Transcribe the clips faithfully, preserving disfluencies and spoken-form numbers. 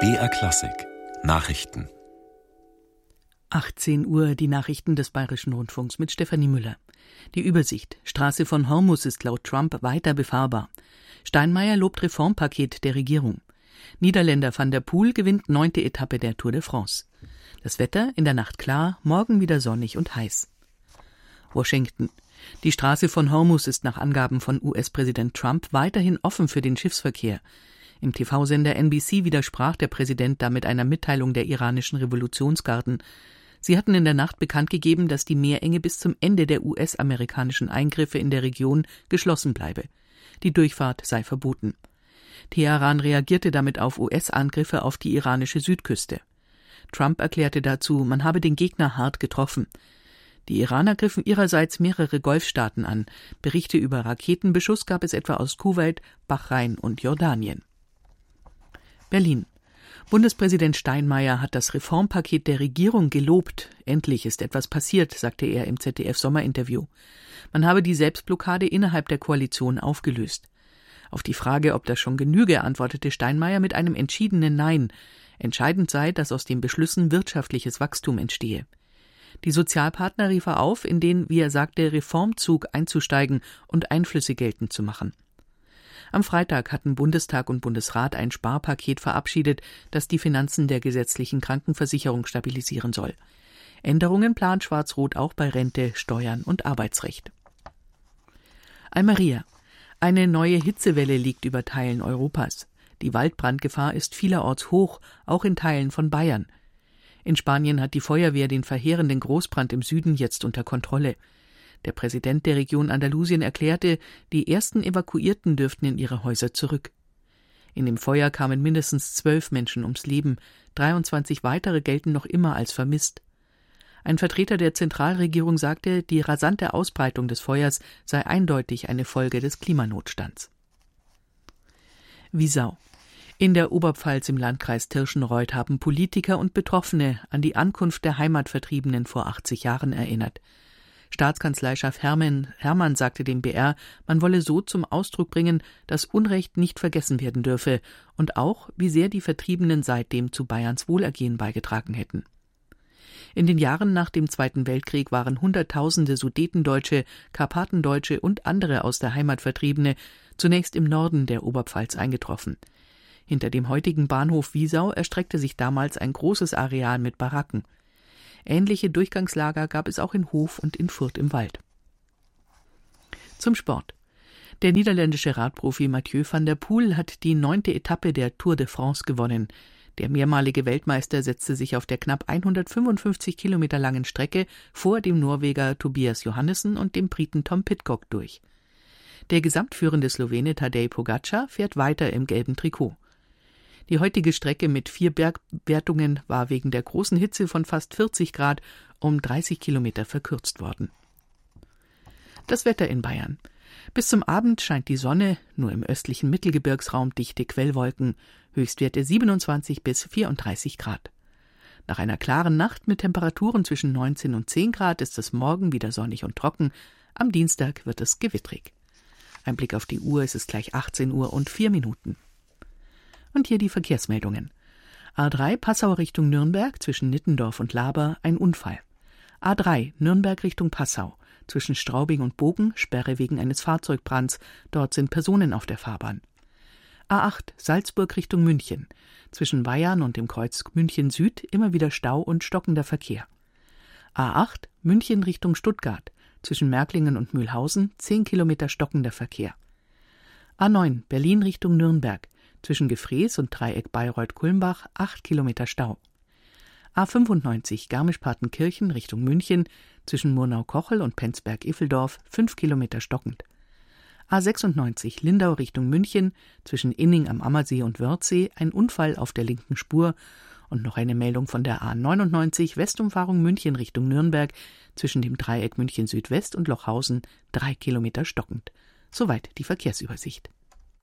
B R Klassik Nachrichten. achtzehn Uhr, die Nachrichten des Bayerischen Rundfunks mit Stefanie Müller. Die Übersicht: Straße von Hormus ist laut Trump weiter befahrbar. Steinmeier lobt Reformpaket der Regierung. Niederländer Van der Poel gewinnt neunte Etappe der Tour de France. Das Wetter: in der Nacht klar, morgen wieder sonnig und heiß. Washington: Die Straße von Hormus ist nach Angaben von U S-Präsident Trump weiterhin offen für den Schiffsverkehr. Im T V-Sender N B C widersprach der Präsident damit einer Mitteilung der iranischen Revolutionsgarden. Sie hatten in der Nacht bekannt gegeben, dass die Meerenge bis zum Ende der U S-amerikanischen Eingriffe in der Region geschlossen bleibe. Die Durchfahrt sei verboten. Teheran reagierte damit auf U S-Angriffe auf die iranische Südküste. Trump erklärte dazu, man habe den Gegner hart getroffen. Die Iraner griffen ihrerseits mehrere Golfstaaten an. Berichte über Raketenbeschuss gab es etwa aus Kuwait, Bahrain und Jordanien. Berlin: Bundespräsident Steinmeier hat das Reformpaket der Regierung gelobt. Endlich ist etwas passiert, sagte er im Z D F-Sommerinterview. Man habe die Selbstblockade innerhalb der Koalition aufgelöst. Auf die Frage, ob das schon genüge, antwortete Steinmeier mit einem entschiedenen Nein. Entscheidend sei, dass aus den Beschlüssen wirtschaftliches Wachstum entstehe. Die Sozialpartner rief er auf, in den, wie er sagte, Reformzug einzusteigen und Einflüsse geltend zu machen. Am Freitag hatten Bundestag und Bundesrat ein Sparpaket verabschiedet, das die Finanzen der gesetzlichen Krankenversicherung stabilisieren soll. Änderungen plant Schwarz-Rot auch bei Rente, Steuern und Arbeitsrecht. Almería: Eine neue Hitzewelle liegt über Teilen Europas. Die Waldbrandgefahr ist vielerorts hoch, auch in Teilen von Bayern. In Spanien hat die Feuerwehr den verheerenden Großbrand im Süden jetzt unter Kontrolle. Der Präsident der Region Andalusien erklärte, die ersten Evakuierten dürften in ihre Häuser zurück. In dem Feuer kamen mindestens zwölf Menschen ums Leben, dreiundzwanzig weitere gelten noch immer als vermisst. Ein Vertreter der Zentralregierung sagte, die rasante Ausbreitung des Feuers sei eindeutig eine Folge des Klimanotstands. Wiesau: In der Oberpfalz im Landkreis Tirschenreuth haben Politiker und Betroffene an die Ankunft der Heimatvertriebenen vor achtzig Jahren erinnert. Staatskanzleichef Hermann, Hermann sagte dem B R, man wolle so zum Ausdruck bringen, dass Unrecht nicht vergessen werden dürfe und auch, wie sehr die Vertriebenen seitdem zu Bayerns Wohlergehen beigetragen hätten. In den Jahren nach dem Zweiten Weltkrieg waren Hunderttausende Sudetendeutsche, Karpatendeutsche und andere aus der Heimat Vertriebene zunächst im Norden der Oberpfalz eingetroffen. Hinter dem heutigen Bahnhof Wiesau erstreckte sich damals ein großes Areal mit Baracken. Ähnliche Durchgangslager gab es auch in Hof und in Furth im Wald. Zum Sport: Der niederländische Radprofi Mathieu van der Poel hat die neunte Etappe der Tour de France gewonnen. Der mehrmalige Weltmeister setzte sich auf der knapp hundertfünfundfünfzig Kilometer langen Strecke vor dem Norweger Tobias Johannessen und dem Briten Tom Pidcock durch. Der gesamtführende Slowene Tadej Pogačar fährt weiter im gelben Trikot. Die heutige Strecke mit vier Bergwertungen war wegen der großen Hitze von fast vierzig Grad um dreißig Kilometer verkürzt worden. Das Wetter in Bayern: Bis zum Abend scheint die Sonne, nur im östlichen Mittelgebirgsraum dichte Quellwolken, Höchstwerte siebenundzwanzig bis vierunddreißig Grad. Nach einer klaren Nacht mit Temperaturen zwischen neunzehn und zehn Grad ist es morgen wieder sonnig und trocken, am Dienstag wird es gewittrig. Ein Blick auf die Uhr, es ist gleich achtzehn Uhr und vier Minuten. Und hier die Verkehrsmeldungen. A drei Passau Richtung Nürnberg, zwischen Nittendorf und Laber, ein Unfall. A drei Nürnberg Richtung Passau, zwischen Straubing und Bogen, Sperre wegen eines Fahrzeugbrands, dort sind Personen auf der Fahrbahn. A acht Salzburg Richtung München, zwischen Weyarn und dem Kreuz München Süd immer wieder Stau und stockender Verkehr. A acht München Richtung Stuttgart, zwischen Märklingen und Mühlhausen, zehn Kilometer stockender Verkehr. A neun Berlin Richtung Nürnberg, zwischen Gefrees und Dreieck Bayreuth-Kulmbach, acht Kilometer Stau. A fünfundneunzig Garmisch-Partenkirchen Richtung München, zwischen Murnau-Kochel und Penzberg-Iffeldorf, fünf Kilometer stockend. A sechsundneunzig Lindau Richtung München, zwischen Inning am Ammersee und Wörthsee, ein Unfall auf der linken Spur. Und noch eine Meldung von der A neunundneunzig Westumfahrung München Richtung Nürnberg, zwischen dem Dreieck München Südwest und Lochhausen, drei Kilometer stockend. Soweit die Verkehrsübersicht.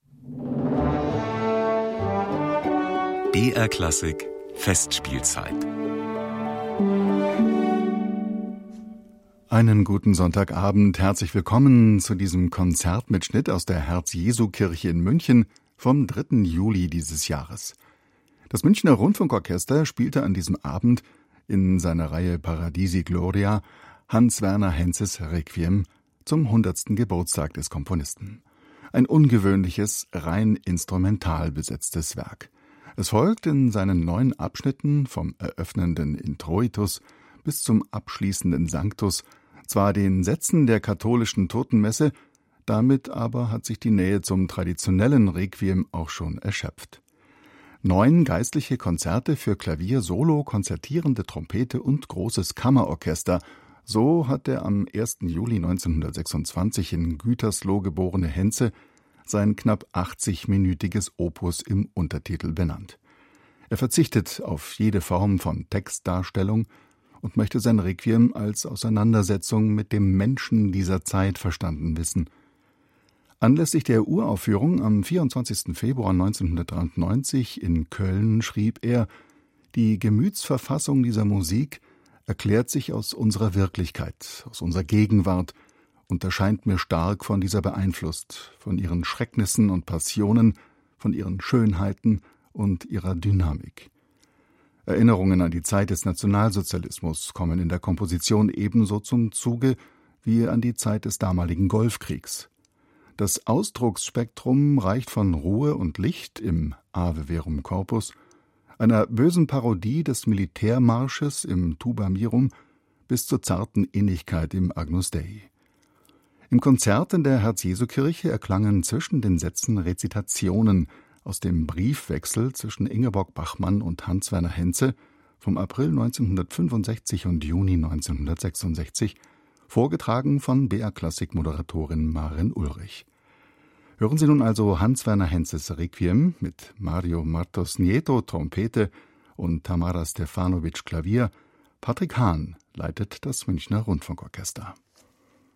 B R Klassik Festspielzeit. Einen guten Sonntagabend, herzlich willkommen zu diesem Konzertmitschnitt aus der Herz-Jesu-Kirche in München vom dritten Juli dieses Jahres. Das Münchner Rundfunkorchester spielte an diesem Abend in seiner Reihe Paradisi Gloria Hans-Werner Henzes Requiem zum hundertsten Geburtstag des Komponisten. Ein ungewöhnliches, rein instrumental besetztes Werk. Es folgt in seinen neun Abschnitten vom eröffnenden Introitus bis zum abschließenden Sanctus zwar den Sätzen der katholischen Totenmesse, damit aber hat sich die Nähe zum traditionellen Requiem auch schon erschöpft. Neun geistliche Konzerte für Klavier, Solo, konzertierende Trompete und großes Kammerorchester, so hat der am ersten Juli neunzehnhundertsechsundzwanzig in Gütersloh geborene Henze sein knapp achtzigminütiges Opus im Untertitel benannt. Er verzichtet auf jede Form von Textdarstellung und möchte sein Requiem als Auseinandersetzung mit dem Menschen dieser Zeit verstanden wissen. Anlässlich der Uraufführung am vierundzwanzigsten Februar neunzehnhundertdreiundneunzig in Köln schrieb er: Die Gemütsverfassung dieser Musik erklärt sich aus unserer Wirklichkeit, aus unserer Gegenwart und erscheint mir stark von dieser beeinflusst, von ihren Schrecknissen und Passionen, von ihren Schönheiten und ihrer Dynamik. Erinnerungen an die Zeit des Nationalsozialismus kommen in der Komposition ebenso zum Zuge wie an die Zeit des damaligen Golfkriegs. Das Ausdrucksspektrum reicht von Ruhe und Licht im Ave Verum Corpus, einer bösen Parodie des Militärmarsches im Tuba Mirum bis zur zarten Innigkeit im Agnus Dei. Im Konzert in der Herz-Jesu-Kirche erklangen zwischen den Sätzen Rezitationen aus dem Briefwechsel zwischen Ingeborg Bachmann und Hans-Werner Henze vom April neunzehnhundertfünfundsechzig und Juni neunzehnhundertsechsundsechzig, vorgetragen von B R-Klassik-Moderatorin Maren Ulrich. Hören Sie nun also Hans-Werner Henzes Requiem mit Mario Martos Nieto Trompete und Tamara Stefanovic Klavier. Patrick Hahn leitet das Münchner Rundfunkorchester.